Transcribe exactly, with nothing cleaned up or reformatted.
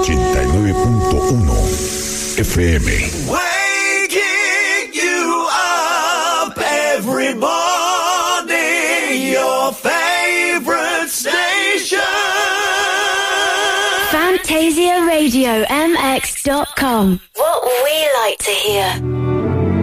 ochenta y nueve punto uno F M. Waking you up every morning, your favorite station. Fantasia Radio M X dot com. What we like to hear.